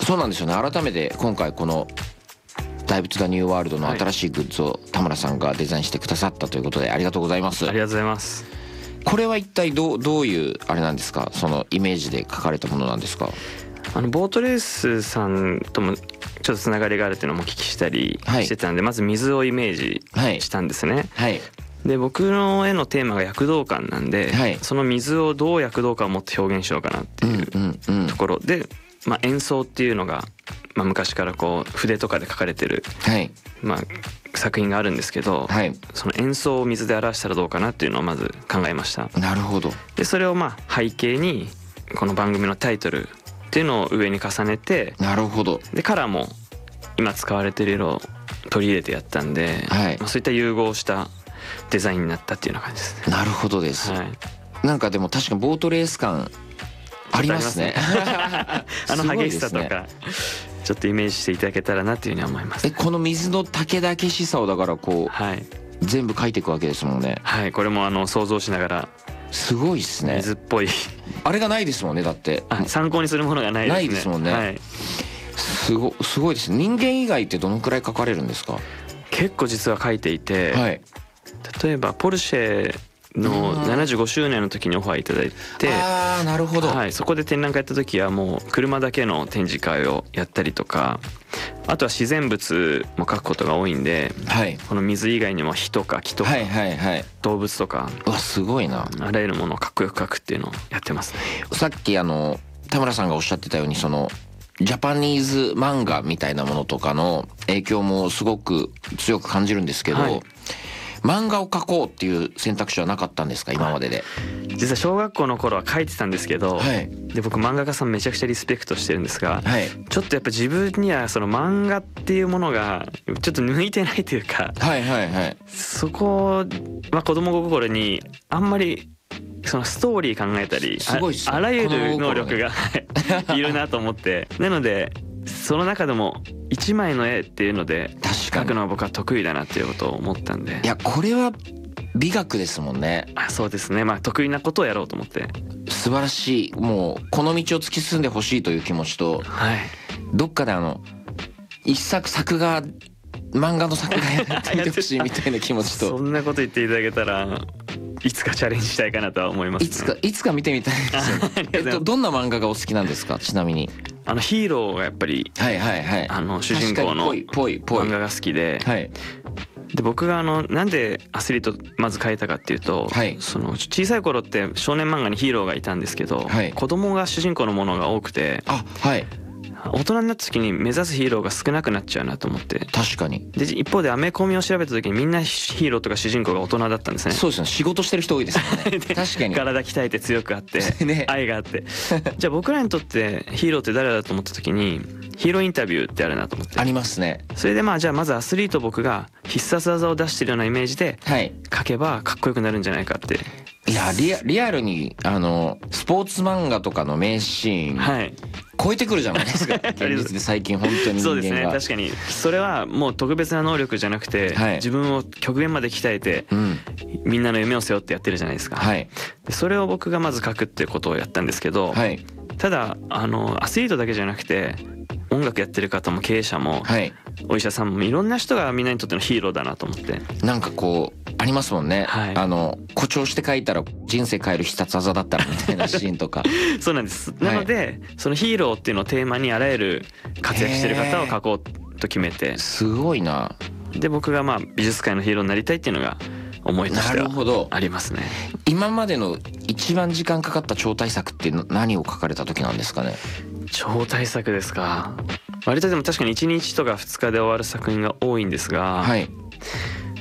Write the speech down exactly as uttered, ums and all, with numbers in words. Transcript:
そうなんですよね。改めて今回この大仏がニューワールドの新しいグッズを田村さんがデザインしてくださったということでありがとうございます。 ありがとうございます。 これは一体どうどういうあれなんですか、そのイメージで描かれたものなんですか？ あのボートレースさんともちょっとつながりがあるっていうのもお聞きしたりしてたんで、はい、まず水をイメージしたんですね、はいはい、で僕の絵のテーマが躍動感なんで、はい、その水をどう躍動感を持って表現しようかなっていうところで、まあ、演奏っていうのが、まあ、昔からこう筆とかで描かれてる、はいまあ、作品があるんですけど、はい、その演奏を水で表したらどうかなっていうのをまず考えました。 なるほど。 でそれをまあ背景にこの番組のタイトルっていうのを上に重ねて、 なるほど。 でカラーも今使われてる色を取り入れてやったんで、はいまあ、そういった融合したデザインになったっていうような感じですね。 なるほどです、はい、なんかでも確かにボートレース感ありますね。 あの激しさとかちょっとイメージしていただけたらなっていうふうに思います、ね、 えこの水の竹々しさをだからこう、はい、全部描いていくわけですもんね。 はいこれもあの想像しながら。 すごいですね。 水っぽいあれがないですもんね。だってあ参考にするものがないですね。 ないですもんね、はい、すごすごいです。人間以外ってどのくらい描かれるんですか？ 結構実は描いていて、はい、例えばポルシェのななじゅうごしゅうねんの時にオファーいただいて、 あーなるほど、 はい、そこで展覧会やった時はもう車だけの展示会をやったりとか、あとは自然物も描くことが多いんで、はい、この水以外にも火とか木とか、はいはいはい、動物とか、 うわすごいな、 あらゆるものをかっこよく描くっていうのをやってますね。 さっきあの田村さんがおっしゃってたようにそのジャパニーズ漫画みたいなものとかの影響もすごく強く感じるんですけど、はい、漫画を描こうっていう選択肢はなかったんですか今までで？ 実は小学校の頃は描いてたんですけど、はい、で僕漫画家さんめちゃくちゃリスペクトしてるんですが、はい、ちょっとやっぱ自分にはその漫画っていうものがちょっと向いてないというか、はいはいはい、そこは子供心にあんまりそのストーリー考えたり あ, あらゆる能力がいるなと思ってなのでその中でも一枚の絵っていうので描くのは僕は得意だなっていうことを思ったんで。 いやこれは美学ですもんね。 あそうですね、まあ得意なことをやろうと思って。 素晴らしい。もうこの道を突き進んでほしいという気持ちと、はい、どっかであの一作作画漫画の作画やってみてほしいみたいな気持ちとそんなこと言っていただけたらいつかチャレンジしたいかなとは思います、ね、 いつかいつか見てみたいですよえっとどんな漫画がお好きなんですか？ちなみにあのヒーローがやっぱりはいはいはいあの主人公の漫画が好きで、はい、で僕があのなんでアスリートまず描いたかっていうと、はい、その小さい頃って少年漫画にヒーローがいたんですけど、はい、子供が主人公のものが多くて、あはい大人になった時に目指すヒーローが少なくなっちゃうなと思って。確かに。で一方でアメコミを調べた時にみんなヒーローとか主人公が大人だったんですね。そうですね。仕事してる人多いですよね確かに体鍛えて強くあってね、愛があってじゃあ僕らにとってヒーローって誰だと思った時にヒーローインタビューってあるなと思って。ありますね。それでまあじゃあまずアスリート僕が必殺技を出してるようなイメージで描けばかっこよくなるんじゃないかって。いやリア、リアルにあのスポーツ漫画とかの名シーン、はい、超えてくるじゃないですか現実で最近本当に人間が。そうですね確かにそれはもう特別な能力じゃなくて、はい、自分を極限まで鍛えて、うん、みんなの夢を背負ってやってるじゃないですか、はい、でそれを僕がまず書くっていうことをやったんですけど、はい、ただあのアスリートだけじゃなくて音楽やってる方も経営者も、はい、お医者さんもいろんな人がみんなにとってのヒーローだなと思って。なんかこうありますもんね、はい、あの誇張して書いたら人生変える必殺技だったらみたいなシーンとかそうなんです。なので、はい、そのヒーローっていうのをテーマにあらゆる活躍してる方を書こうと決めて。すごいな。で僕がまあ美術界のヒーローになりたいっていうのが思いとしてはありますね。今までの一番時間かかった超大作って何を書かれた時なんですかね？超大作ですか。割とでも確かにいちにちとかふつかで終わる作品が多いんですが、はい、